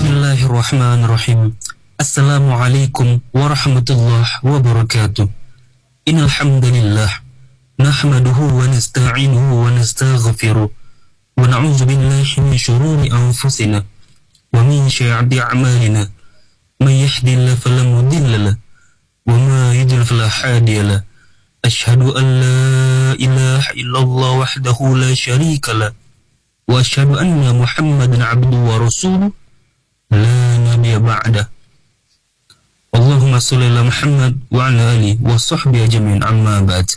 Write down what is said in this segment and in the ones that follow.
Bismillahirrahmanirrahim. Assalamualaikum warahmatullahi wabarakatuh. Innal hamdalillah nahmaduhu wa nasta'inuhu wa nastaghfiruh wa na'udzu billahi min shururi anfusina wa min sayyiati a'malina. May yahdihillahu fala mudilla lahu wa may yudlil fala hadiya lahu. Asyhadu an la ilaha illallah wahdahu la syarika lahu wa asyhadu anna Muhammadan 'abduhu wa rasuluh la nabiyya ba'dah. Allahumma sholli ala Muhammad wa ala alihi wa sahbihi ajmain, amma ba'd.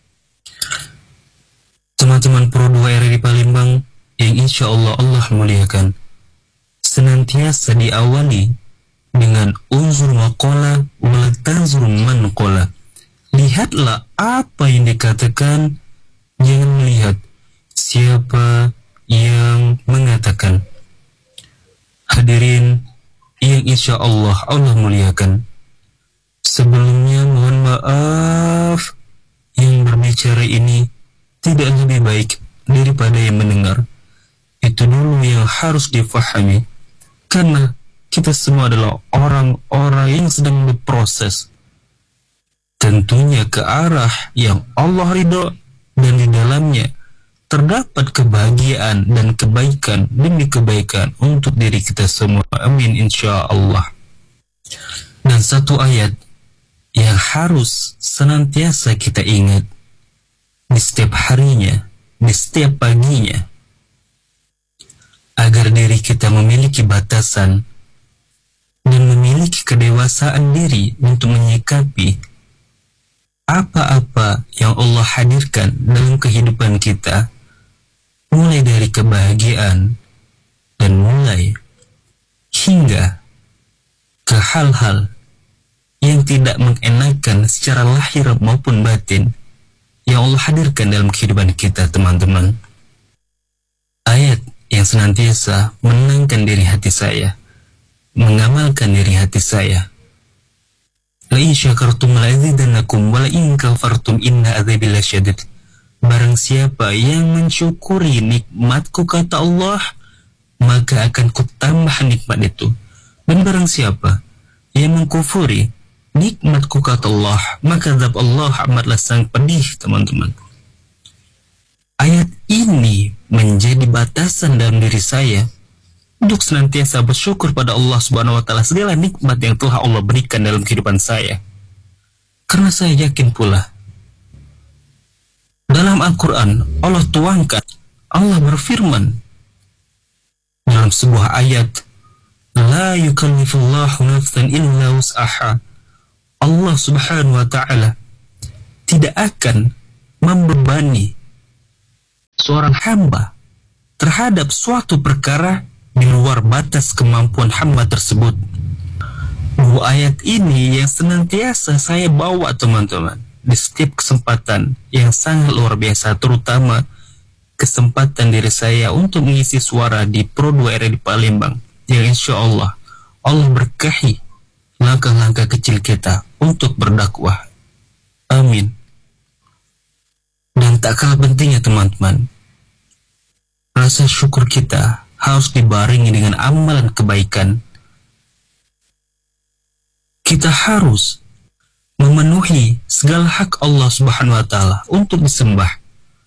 Teman-teman Pro 2 RRI Palembang yang insya Allah muliakan, senantiasa diawali dengan unzur maqala wala tanzur man qala. Lihatlah apa yang dikatakan, jangan melihat siapa yang mengatakan. Hadirin yang insya Allah muliakan, sebelumnya mohon maaf, yang berbicara ini tidak lebih baik daripada yang mendengar. Itu dulu yang harus difahami, karena kita semua adalah orang-orang yang sedang berproses, tentunya ke arah yang Allah ridho, dan di dalamnya terdapat kebahagiaan dan kebaikan demi kebaikan untuk diri kita semua. Amin insya Allah. Dan satu ayat yang harus senantiasa kita ingat di setiap harinya, di setiap paginya, agar diri kita memiliki batasan dan memiliki kedewasaan diri untuk menyikapi apa-apa yang Allah hadirkan dalam kehidupan kita, mulai dari kebahagiaan dan mulai hingga ke hal-hal yang tidak mengenakan secara lahir maupun batin yang Allah hadirkan dalam kehidupan kita, teman-teman. Ayat yang senantiasa menenangkan diri hati saya, mengamalkan diri hati saya. La in syakartum la azidannakum wa la in kafartum inna adzabi lasyadid. Barang siapa yang mensyukuri nikmatku, kata Allah, maka akan kutambah nikmat itu. Dan barang siapa yang mengkufuri nikmatku, kata Allah, maka azab Allah amatlah sangat pedih, teman-teman. Ayat ini menjadi batasan dalam diri saya untuk senantiasa bersyukur pada Allah Subhanahu wa Ta'ala segala nikmat yang telah Allah berikan dalam kehidupan saya. Karena saya yakin pula dalam Al-Quran Allah tuangkan, Allah berfirman dalam sebuah ayat, la yukallifullahu nafsan illa wus'aha. Allah Subhanahu wa Ta'ala tidak akan membebani seorang hamba terhadap suatu perkara di luar batas kemampuan hamba tersebut. Dua ayat ini yang senantiasa saya bawa, teman-teman, di setiap kesempatan yang sangat luar biasa, terutama kesempatan diri saya untuk mengisi suara di Pro 2 RRI Palembang, yang insya Allah berkahi langkah-langkah kecil kita untuk berdakwah. Amin. Dan tak kalah pentingnya, teman-teman, rasa syukur kita harus dibarengi dengan amalan kebaikan. Kita harus memenuhi segala hak Allah Subhanahu wa Ta'ala untuk disembah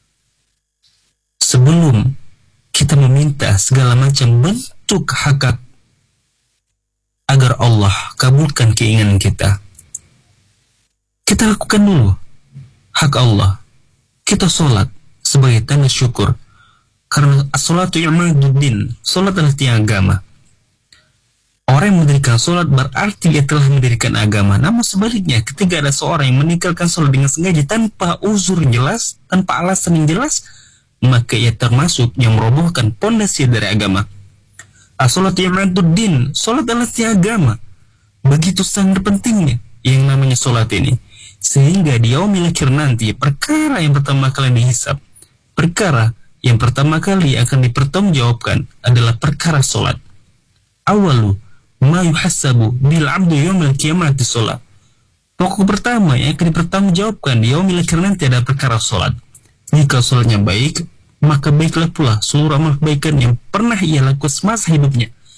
sebelum kita meminta segala macam bentuk hak agar Allah kabulkan keinginan kita. Kita lakukan dulu hak Allah. Kita sholat sebagai tanda syukur, karena as-sholatu imaduddin, sholat adalah tiang agama. Orang yang mendirikan sholat berarti dia telah mendirikan agama. Namun sebaliknya, ketika ada seorang yang meninggalkan sholat dengan sengaja tanpa uzur jelas, tanpa alasan yang jelas, maka ia termasuk yang merobohkan pondasi dari agama. As-sholatu imaduddin, sholat adalah tiang agama. Begitu sangat pentingnya yang namanya sholat ini, sehingga di yaumil akhir nanti perkara yang pertama kali dihisab, perkara yang pertama kali akan dipertanggungjawabkan adalah perkara solat. Awalu ma yuhasabu bil abdu yaumil qiyamati solat. Pokok pertama yang akan dipertanggungjawabkan di yaumil akhir nanti adalah perkara solat. Jika solatnya baik, maka baiklah pula seluruh amal kebaikan yang pernah ia lakukan semasa hidupnya.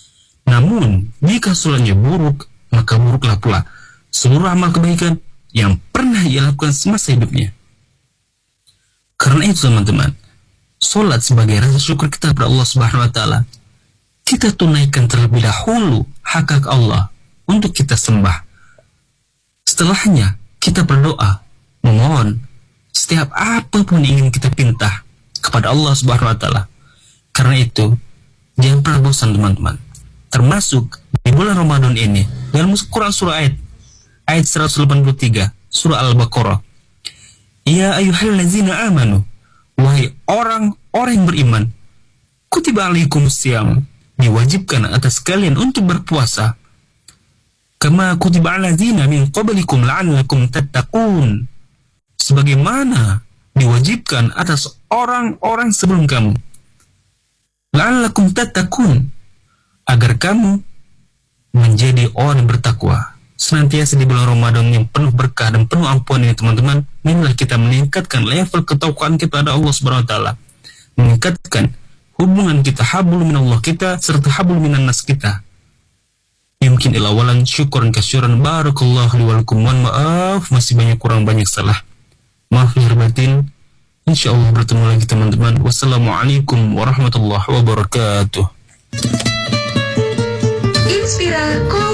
Namun, jika sholatnya buruk, maka buruklah pula seluruh amal kebaikan yang pernah ia lakukan semasa hidupnya. Karena itu teman-teman, sholat sebagai rasa syukur kita kepada Allah Subhanahu wa Ta'ala, kita tunaikan terlebih dahulu hak Allah untuk kita sembah. Setelahnya, kita berdoa, memohon setiap apapun yang ingin kita pinta kepada Allah Subhanahu wa Ta'ala. Karena itu, jangan pernah bosan teman-teman. Termasuk di bulan Ramadan ini, dalam Quran surah ayat 183, surah Al-Baqarah. Ya ayyuhallazina amanu, wahai orang-orang yang beriman, kutiba alaikumusiyam, diwajibkan atas kalian untuk berpuasa. Kama kutiba alazina min qablikum la'allakum tattaqun, sebagaimana diwajibkan atas orang-orang sebelum kamu. La'allakum tattaqun, agar kamu menjadi orang yang bertakwa. Senantiasa di bulan Ramadan yang penuh berkah dan penuh ampunan ini teman-teman, inilah kita meningkatkan level ketakwaan kita pada Allah Subhanahu wa Ta'ala, meningkatkan hubungan kita, hablum minallah kita serta hablum minan nas kita. Mungkin ilawalan syukuran kasyuran, barakallahu li walakum, mohon maaf masih kurang banyak salah, maaf lahir batin. Insyaallah bertemu lagi teman-teman. Wassalamualaikum warahmatullahi wabarakatuh. Inspira